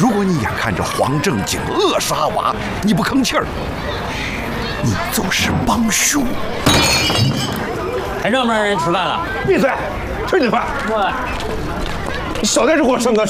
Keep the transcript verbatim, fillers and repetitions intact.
如果你眼看着黄正经扼杀娃，你不吭气儿，你就是帮凶。 还让不让人吃饭了？ 闭嘴，吃你的饭！ 我， 你少在这给我生个